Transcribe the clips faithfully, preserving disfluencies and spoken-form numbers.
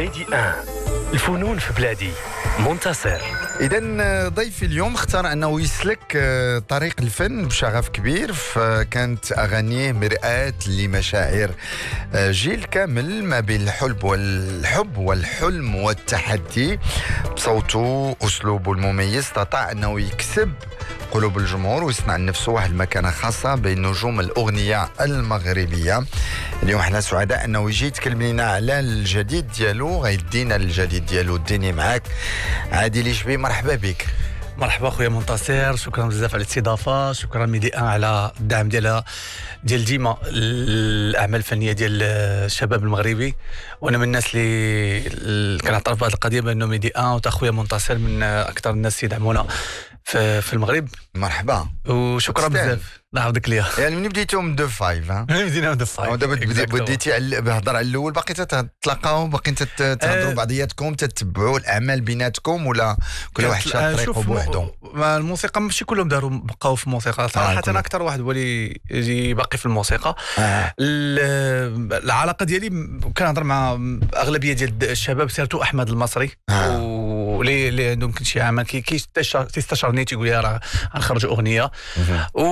ميدي ان الفنون في بلادي منتصر. إذن ضيفي اليوم اختار أنه يسلك طريق الفن بشغف كبير، فكانت أغانيه مرآة لمشاعر جيل كامل ما بين الحلم والحب والحلم والتحدي. بصوته أسلوبه المميز استطاع أنه يكسب قلوب الجمهور ويصنع لنفسه واحد المكانة خاصة بين نجوم الأغنية المغربية. اليوم احنا سعداء أنه يجي يتكلم لنا على الجديد ديالو، غيدينا الجديد ديالو الديني معاك عادل شبي. مرحبا بك. مرحبا خويا منتصر، شكرا بزاف على الاستضافه، شكرا ميدي ان على الدعم ديالها ديال ديما الاعمال الفنيه ديال الشباب المغربي. وانا من الناس اللي كنعترف بهذه القضيه بانه ميدي ان وتا خويا منتصر من اكثر الناس يدعمونا في, في المغرب. مرحبا وشكرا بزاف، الله يعاودك ليا. يعني من بديتو من دو فايف ها بدينا من دو فايف ودابا بديتي بهضر على الاول، باقي تتلاقاو، باقي تهضروا أه بعضياتكم، تتبعوا الاعمال بيناتكم ولا كل واحد شاد طريقه بوحدو؟ الموسيقى ماشي كلهم داروا بقاو في الموسيقى صراحه. انا اكثر واحد هو اللي يجي باقي في الموسيقى. آه. العلاقه ديالي كنهضر مع اغلبيه ديال الشباب، سيرتو احمد المصري. آه. ولي اللي عندهم يمكن شي عام كيستشارني تيقول لي راه غنخرج اغنيه. و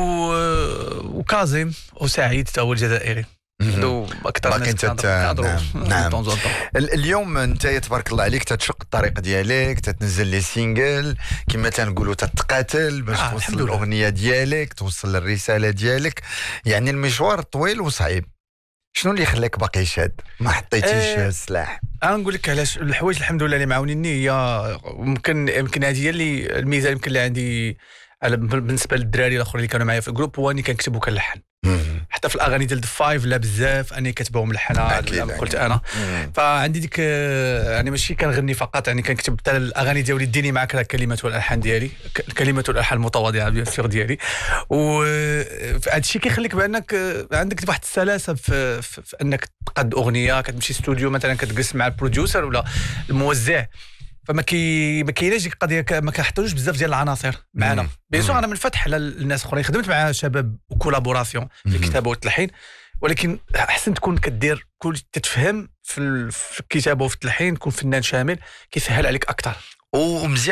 وكاظم وسعيد تا هو الجزائري. دو اكثر ناس كنهضروا. نعم. نعم. اليوم انت تبارك الله عليك تتشق الطريق ديالك، تتنزل لي سينجل كما تنقولوا، تتقاتل باش آه توصل الاغنيه ديالك، توصل الرساله ديالك. يعني المشوار طويل وصعيب. شنو اللي خلاك باقي شاد ما حطيتيش أه السلاح؟ انا نقول لك علاش. الحوايج الحمد لله اللي معاونيني هي يمكن يمكن هذه هي اللي الميزه يمكن اللي عندي بالنسبه للدراري الاخرين اللي كانوا معايا في الجروب، هو اني كنكتب وكنلحن. حتى في الاغاني ديال فايف لا بزاف اني كتبهم ملحنه كما قلت انا. مم. فعندي ديك يعني ماشي كنغني فقط، يعني كنكتب حتى الاغاني ديالي ديني معك الكلمات والالحان ديالي، الكلمات والالحان المتواضعه ديال الشغل ديالي. وهذا الشيء كيخليك بانك عندك واحد السلاسه في, في, في انك تقد اغنيه، كتمشي استوديو مثلا كتجلس مع البروديوسر ولا الموزع، فما كي ما كايناش ديك القضيه، ما كنحطوش بزاف ديال العناصر معنا. بيان سور انا من فتح على الناس اخرين، خدمت مع شباب وكولابوراسيون في الكتابه والتلحين، ولكن احسن تكون كدير كل تتفهم في الكتابه وفي التلحين، تكون فنان شامل كيسهل عليك اكثر. ومزيان